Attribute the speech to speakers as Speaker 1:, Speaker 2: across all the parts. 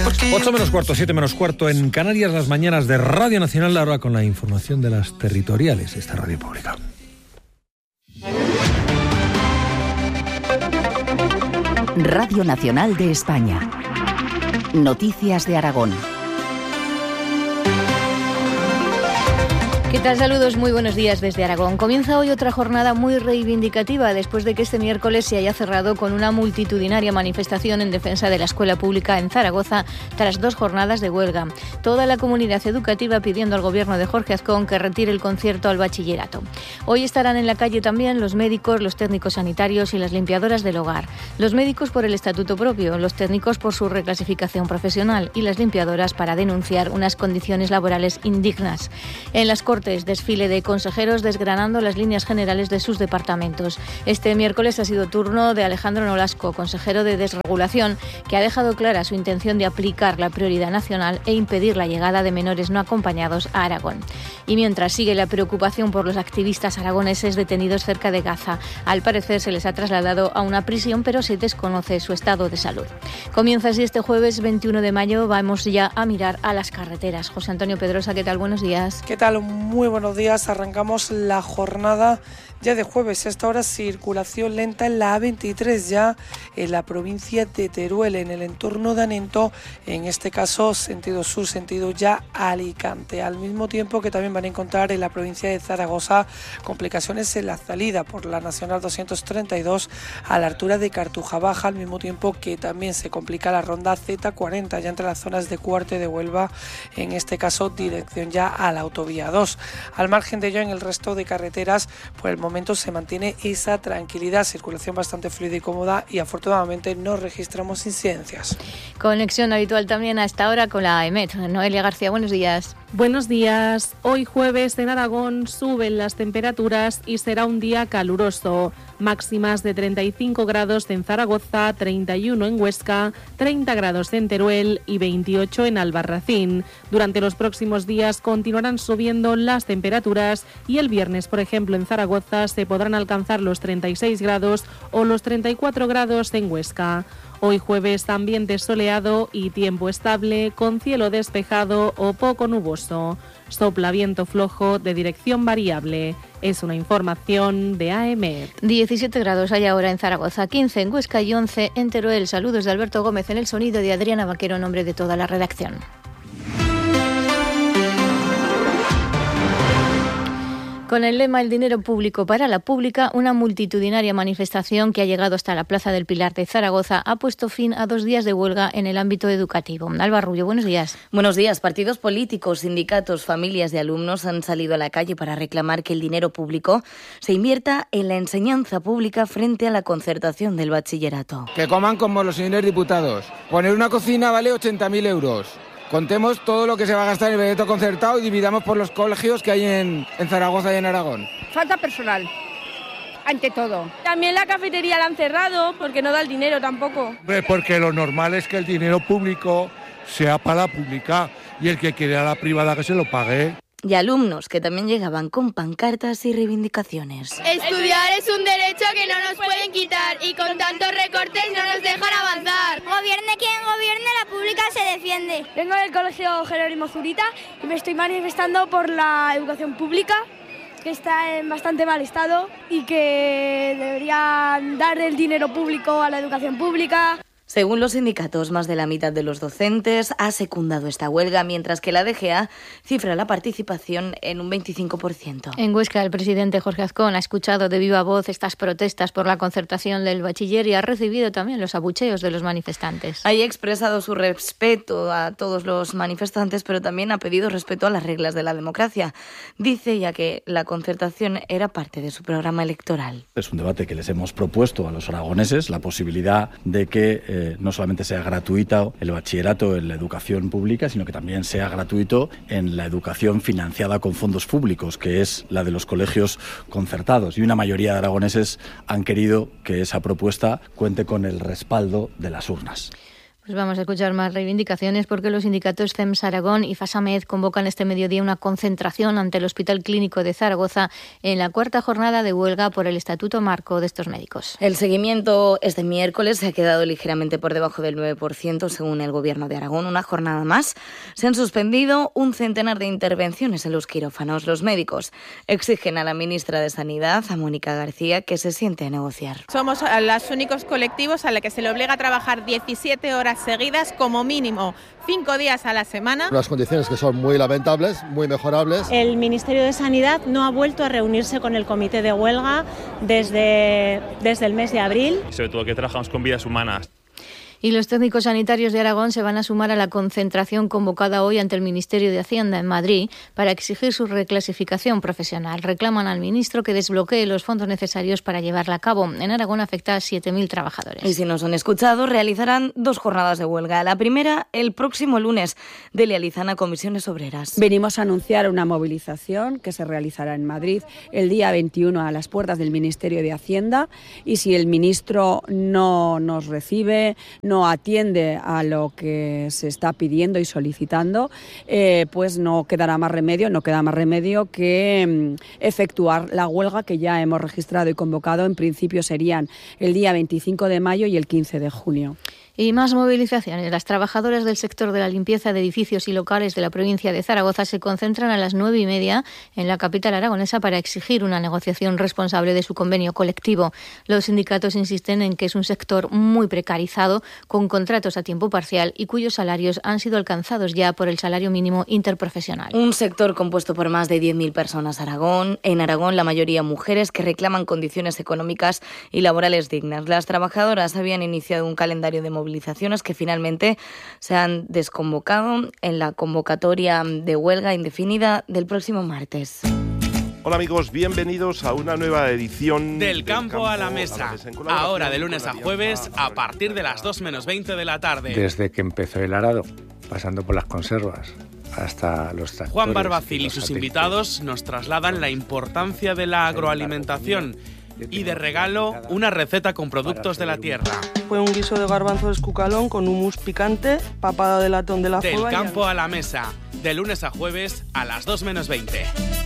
Speaker 1: 8 menos cuarto, 7 menos cuarto en Canarias, las mañanas de Radio Nacional, ahora con la información de las territoriales de esta radio pública.
Speaker 2: Radio Nacional de España. Noticias de Aragón.
Speaker 3: ¿Qué tal? Saludos, muy buenos días desde Aragón. Comienza hoy otra jornada muy reivindicativa después de que este miércoles se haya cerrado con una multitudinaria manifestación en defensa de la escuela pública en Zaragoza tras 2 jornadas de huelga. Toda la comunidad educativa pidiendo al gobierno de Jorge Azcón que retire el concierto al bachillerato. Hoy estarán en la calle también los médicos, los técnicos sanitarios y las limpiadoras del hogar. Los médicos por el estatuto propio, los técnicos por su reclasificación profesional y las limpiadoras para denunciar unas condiciones laborales indignas. En las Cortes, desfile de consejeros desgranando las líneas generales de sus departamentos. Este miércoles ha sido turno de Alejandro Nolasco, consejero de Desregulación, que ha dejado clara su intención de aplicar la prioridad nacional e impedir la llegada de menores no acompañados a Aragón. Y mientras sigue la preocupación por los activistas aragoneses detenidos cerca de Gaza, al parecer se les ha trasladado a una prisión, pero se desconoce su estado de salud. Comienza así este jueves 21 de mayo, vamos ya a mirar a las carreteras. José Antonio Pedrosa, ¿qué tal? Buenos días.
Speaker 4: ¿Qué tal? Muy buenos días. Arrancamos la jornada ya de jueves. A esta hora circulación lenta en la A23 ya en la provincia de Teruel, en el entorno de Anento, en este caso sentido sur, sentido ya Alicante. Al mismo tiempo que también van a encontrar en la provincia de Zaragoza complicaciones en la salida por la Nacional 232 a la altura de Cartuja Baja, al mismo tiempo que también se complica la ronda Z40 ya entre las zonas de Cuarte de Huelva, en este caso dirección ya a la autovía 2. Al margen de ello, en el resto de carreteras, por el momento se mantiene esa tranquilidad, circulación bastante fluida y cómoda, y afortunadamente no registramos incidencias.
Speaker 3: Conexión habitual también a esta hora con la EMET. Noelia García, buenos días.
Speaker 5: Buenos días. Hoy jueves en Aragón suben las temperaturas y será un día caluroso. Máximas de 35 grados en Zaragoza, 31 en Huesca, 30 grados en Teruel y 28 en Albarracín. Durante los próximos días continuarán subiendo las temperaturas y el viernes, por ejemplo, en Zaragoza se podrán alcanzar los 36 grados o los 34 grados en Huesca. Hoy jueves ambiente soleado y tiempo estable con cielo despejado o poco nuboso. Sopla viento flojo de dirección variable. Es una información de AEMET.
Speaker 3: 17 grados hay ahora en Zaragoza, 15 en Huesca y 11 en Teruel. Saludos de Alberto Gómez en el sonido de Adriana Vaquero en nombre de toda la redacción. Con el lema El dinero público para la pública, una multitudinaria manifestación que ha llegado hasta la Plaza del Pilar de Zaragoza ha puesto fin a 2 días de huelga en el ámbito educativo. Alba Rubio, buenos días.
Speaker 6: Buenos días. Partidos políticos, sindicatos, familias y alumnos han salido a la calle para reclamar que el dinero público se invierta en la enseñanza pública frente a la concertación del bachillerato.
Speaker 7: Que coman como los señores diputados. Poner una cocina vale 80.000 euros. Contemos todo lo que se va a gastar en el proyecto concertado y dividamos por los colegios que hay en Zaragoza y en Aragón.
Speaker 8: Falta personal, ante todo. También la cafetería la han cerrado porque no da el dinero tampoco.
Speaker 9: Porque lo normal es que el dinero público sea para la pública y el que quiera la privada que se lo pague.
Speaker 6: Y alumnos que también llegaban con pancartas y reivindicaciones.
Speaker 10: Estudiar es un derecho que no nos pueden quitar y con tantos recortes no nos dejan avanzar.
Speaker 11: Gobierne quien gobierne, la pública se defiende.
Speaker 12: Vengo del Colegio Jerónimo Zurita y me estoy manifestando por la educación pública, que está en bastante mal estado y que deberían dar el dinero público a la educación pública.
Speaker 6: Según los sindicatos, más de la mitad de los docentes ha secundado esta huelga, mientras que la DGA cifra la participación en un 25%.
Speaker 3: En Huesca, el presidente Jorge Azcón ha escuchado de viva voz estas protestas por la concertación del bachiller y ha recibido también los abucheos de los manifestantes.
Speaker 6: Ha expresado su respeto a todos los manifestantes, pero también ha pedido respeto a las reglas de la democracia. Dice ya que la concertación era parte de su programa electoral.
Speaker 13: Es un debate que les hemos propuesto a los aragoneses, la posibilidad de que no solamente sea gratuita el bachillerato en la educación pública, sino que también sea gratuito en la educación financiada con fondos públicos, que es la de los colegios concertados. Y una mayoría de aragoneses han querido que esa propuesta cuente con el respaldo de las urnas.
Speaker 3: Pues vamos a escuchar más reivindicaciones porque los sindicatos CEMS Aragón y FASAMED convocan este mediodía una concentración ante el Hospital Clínico de Zaragoza en la 4ª jornada de huelga por el Estatuto Marco de estos médicos.
Speaker 6: El seguimiento este miércoles se ha quedado ligeramente por debajo del 9% según el Gobierno de Aragón. Una jornada más. Se han suspendido un centenar de intervenciones en los quirófanos. Los médicos exigen a la ministra de Sanidad, a Mónica García, que se siente a negociar.
Speaker 14: Somos los únicos colectivos a los que se le obliga a trabajar 17 horas seguidas como mínimo 5 días a la semana.
Speaker 15: Unas condiciones que son muy lamentables, muy mejorables.
Speaker 16: El Ministerio de Sanidad no ha vuelto a reunirse con el comité de huelga desde el mes de abril.
Speaker 17: Sobre todo que trabajamos con vidas humanas.
Speaker 3: Y los técnicos sanitarios de Aragón se van a sumar a la concentración convocada hoy ante el Ministerio de Hacienda en Madrid para exigir su reclasificación profesional. Reclaman al ministro que desbloquee los fondos necesarios para llevarla a cabo. En Aragón afecta a 7.000 trabajadores.
Speaker 6: Y si nos han escuchado, realizarán 2 jornadas de huelga. La primera, el próximo lunes. Delia Lizana, Comisiones Obreras.
Speaker 18: Venimos a anunciar una movilización que se realizará en Madrid el día 21 a las puertas del Ministerio de Hacienda, y si el ministro no nos recibe, no atiende a lo que se está pidiendo y solicitando, pues no queda más remedio que efectuar la huelga que ya hemos registrado y convocado. En principio serían el día 25 de mayo y el 15 de junio.
Speaker 3: Y más movilizaciones. Las trabajadoras del sector de la limpieza de edificios y locales de la provincia de Zaragoza se concentran a las 9:30 en la capital aragonesa para exigir una negociación responsable de su convenio colectivo. Los sindicatos insisten en que es un sector muy precarizado, con contratos a tiempo parcial y cuyos salarios han sido alcanzados ya por el salario mínimo interprofesional.
Speaker 6: Un sector compuesto por más de 10.000 personas. En Aragón, la mayoría mujeres que reclaman condiciones económicas y laborales dignas. Las trabajadoras habían iniciado un calendario de movilizaciones que finalmente se han desconvocado en la convocatoria de huelga indefinida del próximo martes.
Speaker 19: Hola amigos, bienvenidos a una nueva edición
Speaker 20: del Campo a la Mesa. Ahora de lunes a jueves a partir de las 2:20 de la tarde.
Speaker 21: Desde que empezó el arado, pasando por las conservas, hasta los tractores.
Speaker 20: Juan Barbacil y sus invitados nos trasladan la importancia de la agroalimentación y de regalo una receta con productos de la tierra.
Speaker 22: Fue un guiso de garbanzo de escucalón con hummus picante, papada de latón de la Fueva.
Speaker 20: Del Campo a la Mesa, de lunes a jueves a las 2:20.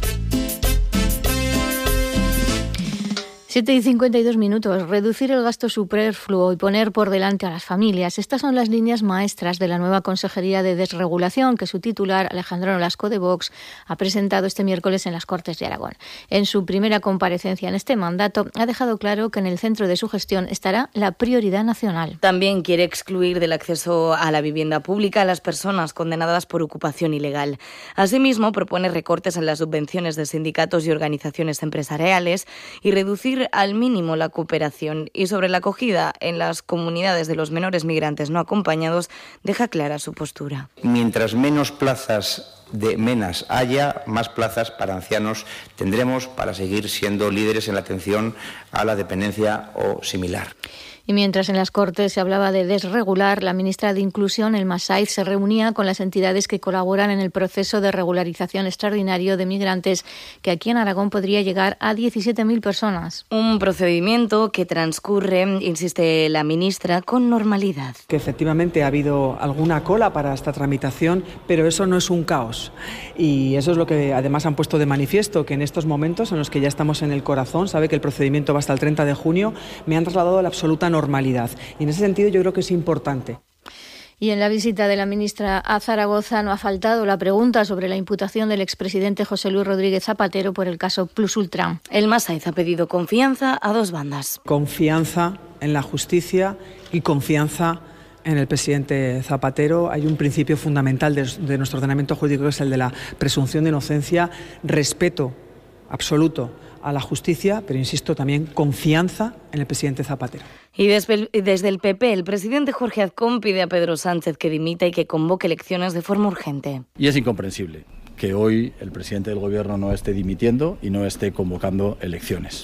Speaker 3: 7:52. Reducir el gasto superfluo y poner por delante a las familias. Estas son las líneas maestras de la nueva Consejería de Desregulación que su titular, Alejandro Nolasco de Vox, ha presentado este miércoles en las Cortes de Aragón. En su primera comparecencia en este mandato, ha dejado claro que en el centro de su gestión estará la prioridad nacional.
Speaker 6: También quiere excluir del acceso a la vivienda pública a las personas condenadas por ocupación ilegal. Asimismo, propone recortes en las subvenciones de sindicatos y organizaciones empresariales y reducir al mínimo la cooperación. Y sobre la acogida en las comunidades de los menores migrantes no acompañados, deja clara su postura.
Speaker 23: Mientras menos plazas de menas haya, más plazas para ancianos tendremos para seguir siendo líderes en la atención a la dependencia o similar.
Speaker 3: Y mientras en las Cortes se hablaba de desregular, la ministra de Inclusión, Elma Saiz, se reunía con las entidades que colaboran en el proceso de regularización extraordinario de migrantes, que aquí en Aragón podría llegar a 17.000 personas.
Speaker 6: Un procedimiento que transcurre, insiste la ministra, con normalidad.
Speaker 24: Que efectivamente ha habido alguna cola para esta tramitación, pero eso no es un caos. Y eso es lo que además han puesto de manifiesto, que en estos momentos en los que ya estamos en el corazón, sabe que el procedimiento va hasta el 30 de junio, me han trasladado la absoluta normalidad. Y en ese sentido yo creo que es importante.
Speaker 3: Y en la visita de la ministra a Zaragoza no ha faltado la pregunta sobre la imputación del expresidente José Luis Rodríguez Zapatero por el caso Plus Ultra.
Speaker 6: Elma Saiz ha pedido confianza a dos bandas.
Speaker 24: Confianza en la justicia y confianza en el presidente Zapatero. Hay un principio fundamental de nuestro ordenamiento jurídico, que es el de la presunción de inocencia, respeto absoluto a la justicia, pero insisto, también confianza en el presidente Zapatero.
Speaker 6: Y desde el PP, el presidente Jorge Azcón pide a Pedro Sánchez que dimita y que convoque elecciones de forma urgente.
Speaker 13: Y es incomprensible que hoy el presidente del Gobierno no esté dimitiendo y no esté convocando elecciones.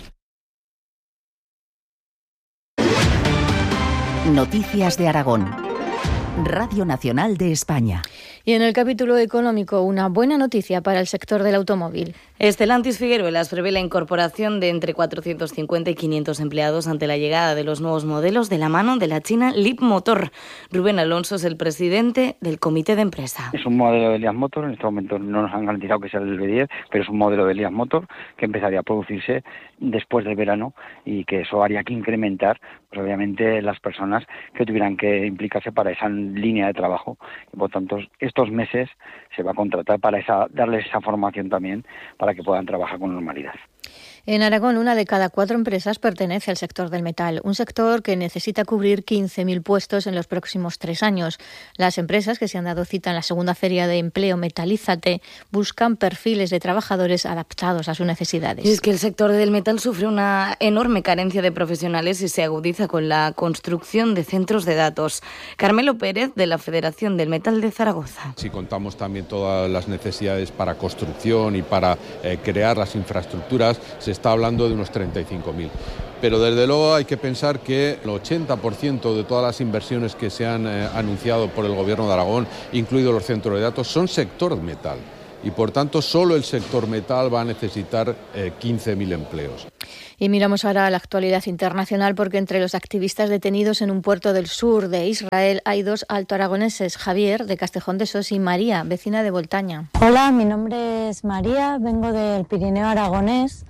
Speaker 2: Noticias de Aragón. Radio Nacional de España.
Speaker 3: Y en el capítulo económico, una buena noticia para el sector del automóvil.
Speaker 6: Stellantis Figueruelas prevé la incorporación de entre 450 y 500 empleados ante la llegada de los nuevos modelos de la mano de la china Leapmotor. Rubén Alonso es el presidente del comité de empresa.
Speaker 1: Es un modelo de Leapmotor, en este momento no nos han garantizado que sea el V10, pero es un modelo de Leapmotor que empezaría a producirse después del verano y que eso haría que incrementar, pues obviamente, las personas que tuvieran que implicarse para esa línea de trabajo. Y por tanto, estos meses se va a contratar para darles esa formación también para que puedan trabajar con normalidad.
Speaker 3: En Aragón, 1 de cada 4 empresas pertenece al sector del metal, un sector que necesita cubrir 15.000 puestos en los próximos 3 años. Las empresas que se han dado cita en la segunda feria de empleo Metalízate buscan perfiles de trabajadores adaptados a sus necesidades.
Speaker 6: Y es que el sector del metal sufre una enorme carencia de profesionales y se agudiza con la construcción de centros de datos. Carmelo Pérez, de la Federación del Metal de Zaragoza.
Speaker 4: Si contamos también todas las necesidades para construcción y para crear las infraestructuras, se está hablando de unos 35.000. Pero desde luego hay que pensar que el 80% de todas las inversiones que se han anunciado por el Gobierno de Aragón, incluidos los centros de datos, son sector metal. Y por tanto solo el sector metal va a necesitar 15.000 empleos.
Speaker 3: Y miramos ahora a la actualidad internacional porque entre los activistas detenidos en un puerto del sur de Israel hay 2 altoaragoneses, Javier, de Castejón de Sos, y María, vecina de Voltaña.
Speaker 5: Hola, mi nombre es María, vengo del Pirineo aragonés.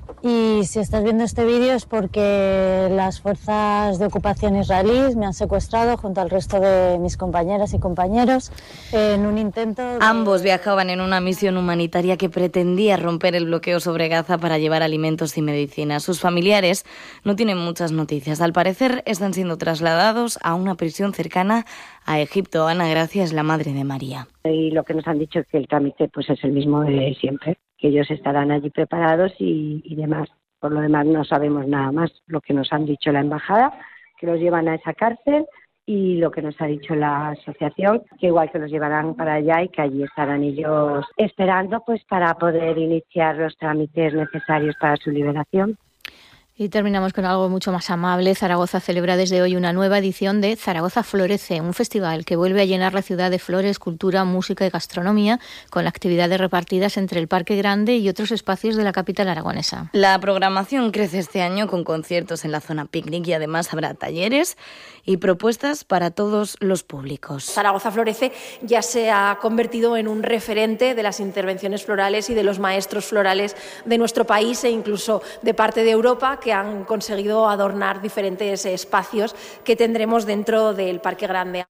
Speaker 5: Y si estás viendo este vídeo es porque las fuerzas de ocupación israelíes me han secuestrado junto al resto de mis compañeras y compañeros en un intento de...
Speaker 6: Ambos viajaban en una misión humanitaria que pretendía romper el bloqueo sobre Gaza para llevar alimentos y medicinas. Sus familiares no tienen muchas noticias. Al parecer están siendo trasladados a una prisión cercana a Egipto. Ana Gracia es la madre de María.
Speaker 7: Y lo que nos han dicho es que el trámite pues es el mismo de siempre, que ellos estarán allí preparados y demás. Por lo demás no sabemos nada más. Lo que nos han dicho la embajada, que los llevan a esa cárcel, y lo que nos ha dicho la asociación, que igual que los llevarán para allá y que allí estarán ellos esperando pues para poder iniciar los trámites necesarios para su liberación.
Speaker 3: Y terminamos con algo mucho más amable. Zaragoza celebra desde hoy una nueva edición de Zaragoza Florece, un festival que vuelve a llenar la ciudad de flores, cultura, música y gastronomía, con actividades repartidas entre el Parque Grande y otros espacios de la capital aragonesa.
Speaker 6: La programación crece este año con conciertos en la zona picnic y además habrá talleres y propuestas para todos los públicos.
Speaker 25: Zaragoza Florece ya se ha convertido en un referente de las intervenciones florales y de los maestros florales de nuestro país e incluso de parte de Europa, que han conseguido adornar diferentes espacios que tendremos dentro del Parque Grande.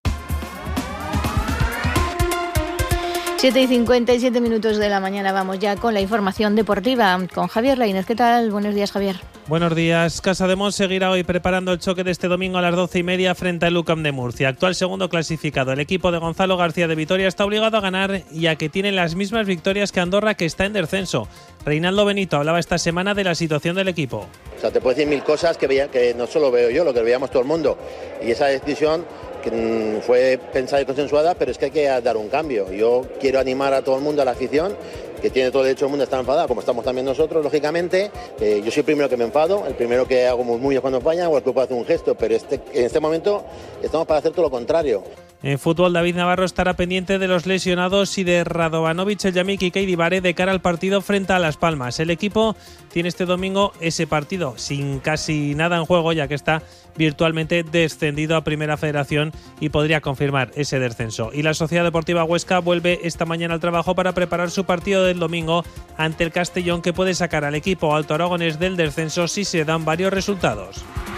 Speaker 3: 7:57 de la mañana, vamos ya con la información deportiva con Javier Lainez. ¿Qué tal? Buenos días, Javier.
Speaker 26: Buenos días. Casademont seguirá hoy preparando el choque de este domingo a las 12:30 frente al UCAM de Murcia. Actual segundo clasificado, el equipo de Gonzalo García de Vitoria está obligado a ganar, ya que tiene las mismas victorias que Andorra, que está en descenso. Reinaldo Benito hablaba esta semana de la situación del equipo.
Speaker 27: O sea, te puedo decir mil cosas que no solo veo yo, lo que veíamos todo el mundo. Y esa decisión que fue pensada y consensuada, pero es que hay que dar un cambio. Yo quiero animar a todo el mundo, a la afición, que tiene todo el derecho del mundo a estar enfadada, como estamos también nosotros, lógicamente. Yo soy el primero que me enfado, el primero que hago muy cuando falla, o el que puede hacer un gesto, pero en este momento estamos para hacer todo lo contrario.
Speaker 26: En fútbol, David Navarro estará pendiente de los lesionados y de Radovanovic, el Yamik y Keidi Bare de cara al partido frente a Las Palmas. El equipo tiene este domingo ese partido sin casi nada en juego, ya que está virtualmente descendido a Primera Federación y podría confirmar ese descenso. Y la Sociedad Deportiva Huesca vuelve esta mañana al trabajo para preparar su partido del domingo ante el Castellón, que puede sacar al equipo altoaragonés del descenso si se dan varios resultados.